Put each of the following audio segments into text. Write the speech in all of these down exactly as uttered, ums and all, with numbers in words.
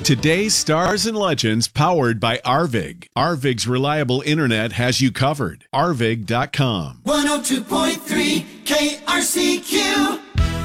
Today's stars and legends powered by Arvig. Arvig's reliable internet has you covered. Arvig dot com. one oh two point three K R C Q.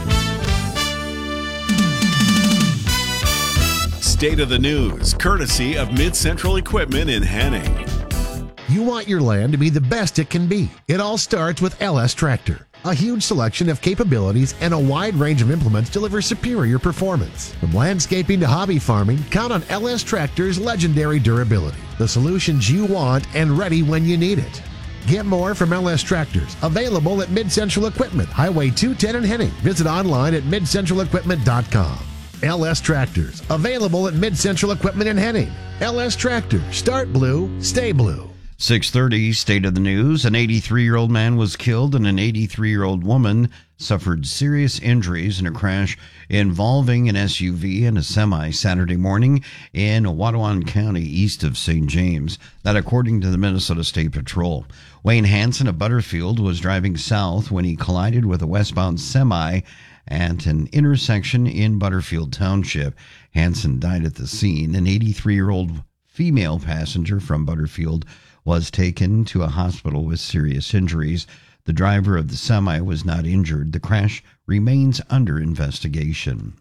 State of the news, courtesy of Mid-Central Equipment in Henning. You want your land to be the best it can be. It all starts with L S Tractor. A huge selection of capabilities and a wide range of implements deliver superior performance. From landscaping to hobby farming, count on L S Tractor's legendary durability. The solutions you want and ready when you need it. Get more from L S Tractors. Available at Mid-Central Equipment, Highway two ten in Henning. Visit online at mid central equipment dot com. L S Tractors. Available at Mid-Central Equipment in Henning. L S Tractors. Start blue, stay blue. six thirty, State of the News. An eighty-three-year-old man was killed and an eighty-three-year-old woman suffered serious injuries in a crash involving an S U V and a semi Saturday morning in Watonwan County, east of Saint James. That according to the Minnesota State Patrol. Wayne Hansen of Butterfield was driving south when he collided with a westbound semi at an intersection in Butterfield Township. Hansen died at the scene. An eighty-three-year-old female passenger from Butterfield was taken to a hospital with serious injuries. The driver of the semi was not injured. The crash remains under investigation.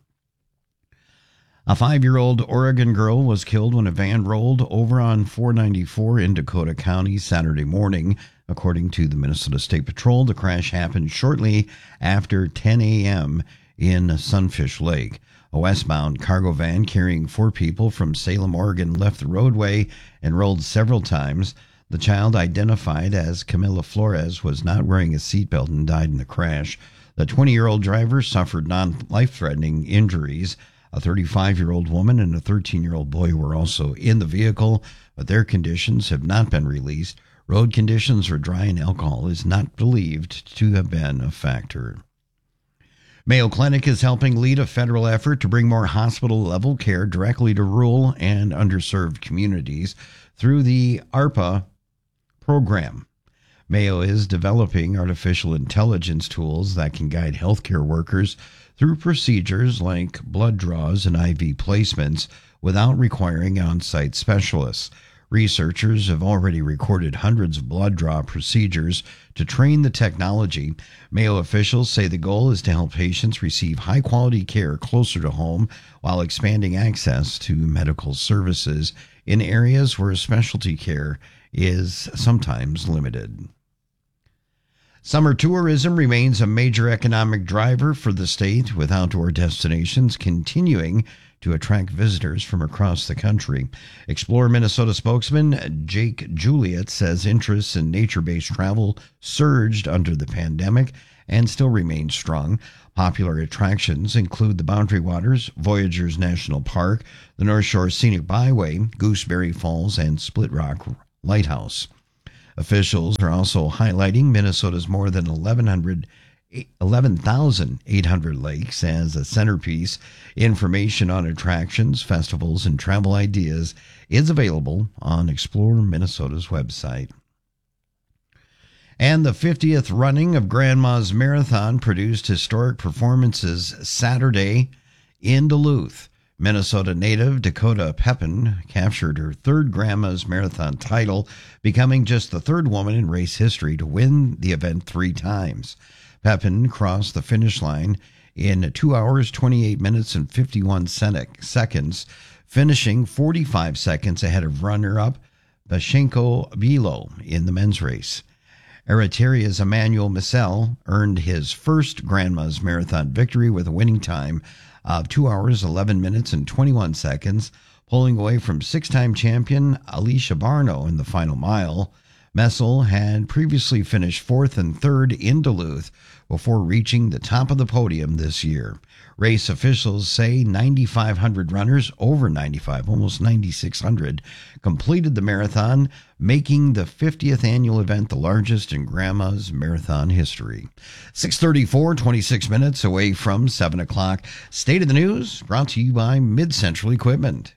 A five-year-old Oregon girl was killed when a van rolled over on four ninety-four in Dakota County Saturday morning. According to the Minnesota State Patrol, the crash happened shortly after ten a.m. in Sunfish Lake. A westbound cargo van carrying four people from Salem, Oregon, left the roadway and rolled several times. The child, identified as Camila Flores, was not wearing a seatbelt and died in the crash. The twenty-year-old driver suffered non-life-threatening injuries. A thirty-five-year-old woman and a thirteen-year-old boy were also in the vehicle, but their conditions have not been released. Road conditions were dry and alcohol is not believed to have been a factor. Mayo Clinic is helping lead a federal effort to bring more hospital-level care directly to rural and underserved communities through the ARPA program. Mayo is developing artificial intelligence tools that can guide healthcare workers through procedures like blood draws and I V placements without requiring on-site specialists. Researchers have already recorded hundreds of blood draw procedures to train the technology. Mayo officials say the goal is to help patients receive high-quality care closer to home while expanding access to medical services in areas where specialty care is sometimes limited. Summer tourism remains a major economic driver for the state, with outdoor destinations continuing to attract visitors from across the country. Explore Minnesota spokesman Jake Juliet says interest in nature-based travel surged under the pandemic and still remains strong. Popular attractions include the Boundary Waters, Voyageurs National Park, the North Shore Scenic Byway, Gooseberry Falls, and Split Rock Lighthouse. Officials are also highlighting Minnesota's more than eleven thousand eight hundred lakes as a centerpiece. Information on attractions, festivals, and travel ideas is available on Explore Minnesota's website. And the fiftieth running of Grandma's Marathon produced historic performances Saturday in Duluth. Minnesota native Dakota Pepin captured her third Grandma's Marathon title, becoming just the third woman in race history to win the event three times. Pepin crossed the finish line in two hours, twenty-eight minutes, and fifty-one seconds, finishing forty-five seconds ahead of runner-up Bashenko Bilo in the men's race. Eritrea's Emmanuel Missel earned his first Grandma's Marathon victory with a winning time of two hours, eleven minutes, and twenty-one seconds, pulling away from six-time champion Alicia Barno in the final mile. Messel had previously finished fourth and third in Duluth before reaching the top of the podium this year. Race officials say ninety-five hundred runners, over ninety-five, almost ninety-six hundred, completed the marathon, making the fiftieth annual event the largest in Grandma's Marathon history. six thirty-four, twenty-six minutes away from seven o'clock. State of the News brought to you by Mid-Central Equipment.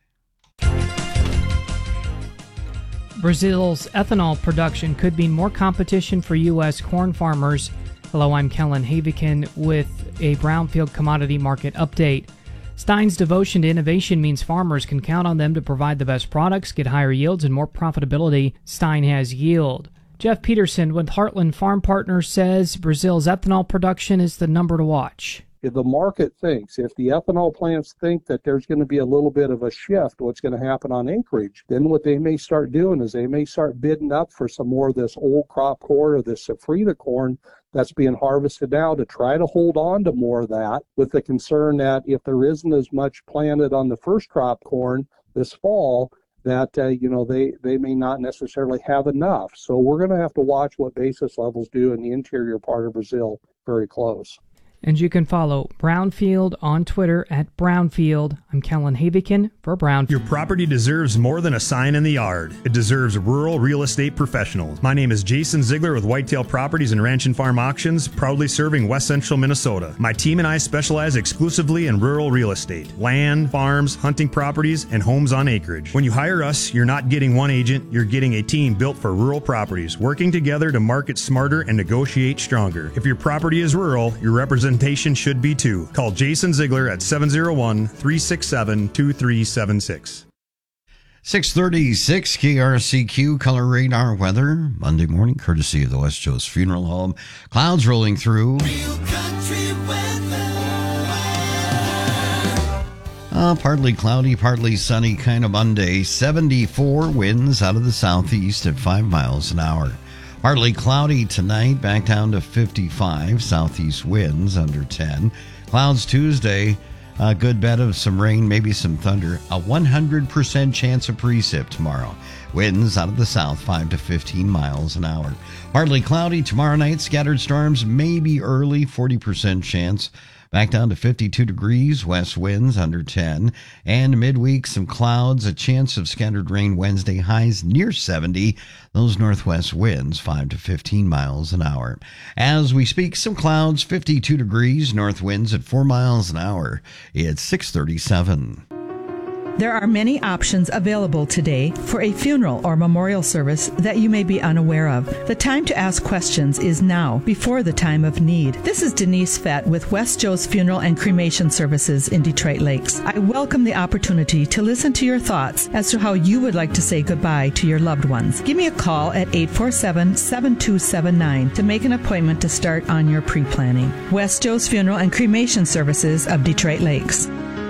Brazil's ethanol production could mean more competition for U S corn farmers. Hello, I'm Kellen Havikin with a Brownfield Commodity Market Update. Stein's devotion to innovation means farmers can count on them to provide the best products, get higher yields, and more profitability. Stein has yield. Jeff Peterson with Heartland Farm Partners says Brazil's ethanol production is the number to watch. If the market thinks, if the ethanol plants think that there's going to be a little bit of a shift, what's going to happen on acreage, then what they may start doing is they may start bidding up for some more of this old crop corn or this safrita corn that's being harvested now to try to hold on to more of that, with the concern that if there isn't as much planted on the first crop corn this fall, that, uh, you know, they, they may not necessarily have enough. So we're going to have to watch what basis levels do in the interior part of Brazil very close. And you can follow Brownfield on Twitter at Brownfield. I'm Kellen Havikin for Brownfield. Your property deserves more than a sign in the yard. It deserves rural real estate professionals. My name is Jason Ziegler with Whitetail Properties and Ranch and Farm Auctions, proudly serving West Central Minnesota. My team and I specialize exclusively in rural real estate, land, farms, hunting properties, and homes on acreage. When you hire us, you're not getting one agent, you're getting a team built for rural properties, working together to market smarter and negotiate stronger. If your property is rural, your representation should be too. Call Jason Ziegler at seven oh one, three six seven, two three seven six. six thirty-six K R C Q Color Radar Weather. Monday morning, courtesy of the West Joe's Funeral Home. Clouds rolling through. Real country weather. Uh, partly cloudy, partly sunny kind of Monday. seventy-four winds out of the southeast at five miles an hour. Partly cloudy tonight, back down to fifty-five. Southeast winds under ten. Clouds Tuesday, a good bet of some rain, maybe some thunder. A one hundred percent chance of precip tomorrow. Winds out of the south, five to fifteen miles an hour. Partly cloudy tomorrow night, scattered storms, maybe early, forty percent chance. Back down to fifty-two degrees, west winds under ten. And midweek, some clouds, a chance of scattered rain Wednesday, highs near seventy. Those northwest winds, five to fifteen miles an hour. As we speak, some clouds, fifty-two degrees, north winds at four miles an hour. It's six thirty-seven. There are many options available today for a funeral or memorial service that you may be unaware of. The time to ask questions is now, before the time of need. This is Denise Fett with West Joe's Funeral and Cremation Services in Detroit Lakes. I welcome the opportunity to listen to your thoughts as to how you would like to say goodbye to your loved ones. Give me a call at eight four seven, seven two seven nine to make an appointment to start on your pre-planning. West Joe's Funeral and Cremation Services of Detroit Lakes.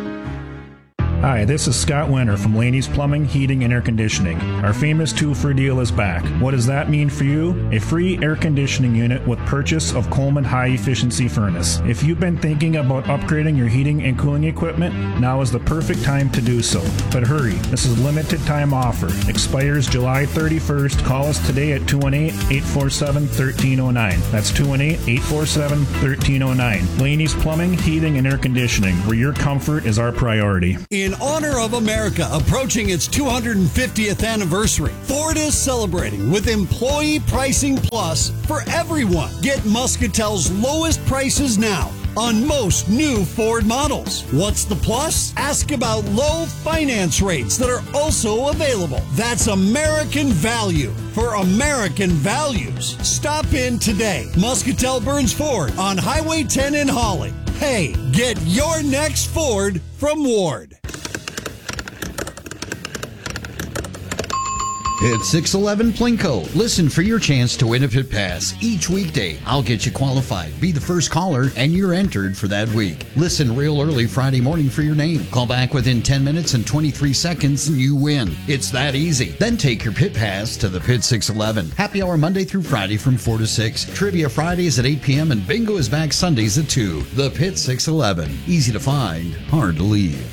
Hi, this is Scott Winter from Laney's Plumbing, Heating, and Air Conditioning. Our famous two-for deal is back. What does that mean for you? A free air conditioning unit with purchase of Coleman high-efficiency furnace. If you've been thinking about upgrading your heating and cooling equipment, now is the perfect time to do so. But hurry, this is a limited-time offer. Expires July thirty-first. Call us today at two one eight, eight four seven, one three zero nine. That's two one eight, eight four seven, one three zero nine. Laney's Plumbing, Heating, and Air Conditioning, where your comfort is our priority. In honor of America approaching its two hundred fiftieth anniversary, Ford is celebrating with Employee Pricing Plus for everyone. Get Muscatel's lowest prices now on most new Ford models. What's the plus? Ask about low finance rates that are also available. That's American value for American values. Stop in today. Muscatel Burns Ford on Highway ten in Holly. Hey, get your next Ford from Ward. It's six eleven Plinko. Listen for your chance to win a Pit Pass. Each weekday, I'll get you qualified. Be the first caller, and you're entered for that week. Listen real early Friday morning for your name. Call back within ten minutes and twenty-three seconds, and you win. It's that easy. Then take your Pit Pass to the Pit six eleven. Happy hour Monday through Friday from four to six. Trivia Fridays at eight p.m. and bingo is back Sundays at two. The Pit six eleven. Easy to find, hard to leave.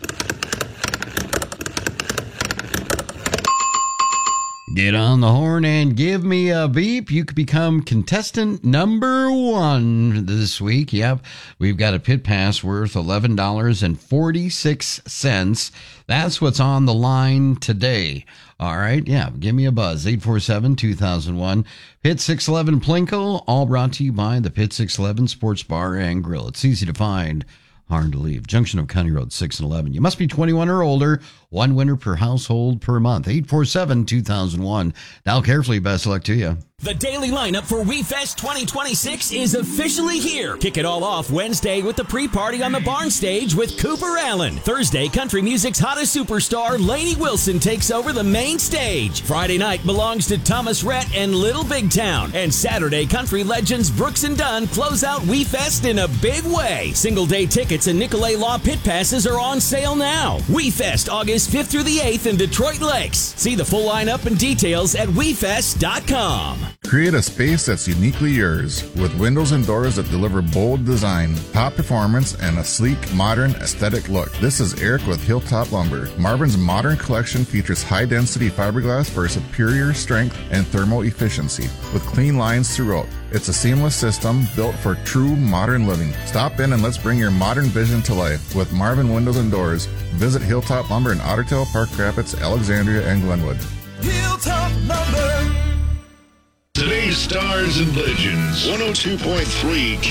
Get on the horn and give me a beep. You could become contestant number one this week. Yep, we've got a Pit Pass worth eleven dollars and forty-six cents. That's what's on the line today. All right, yeah, give me a buzz. eight four seven, two thousand one. Pit six eleven Plinko, all brought to you by the Pit six eleven Sports Bar and Grill. It's easy to find, hard to leave. Junction of County Road six and eleven. You must be twenty-one or older. One winner per household per month. eight four seven, two thousand one. Dial carefully. Best luck to you. The daily lineup for WeFest twenty twenty-six is officially here. Kick it all off Wednesday with the pre-party on the barn stage with Cooper Allen. Thursday, country music's hottest superstar, Lainey Wilson, takes over the main stage. Friday night belongs to Thomas Rhett and Little Big Town. And Saturday, country legends Brooks and Dunn close out WeFest in a big way. Single-day tickets and Nicolay Law pit passes are on sale now. WeFest, August fifth through the eighth in Detroit Lakes. See the full lineup and details at we fest dot com. Create a space that's uniquely yours with windows and doors that deliver bold design, top performance, and a sleek, modern, aesthetic look. This is Eric with Hilltop Lumber. Marvin's modern collection features high-density fiberglass for superior strength and thermal efficiency, with clean lines throughout. It's a seamless system built for true modern living. Stop in and let's bring your modern vision to life with Marvin Windows and Doors. Visit Hilltop Lumber in Ottertail, Park Rapids, Alexandria, and Glenwood. Hilltop Lumber. Today's Stars and Legends, one oh two point three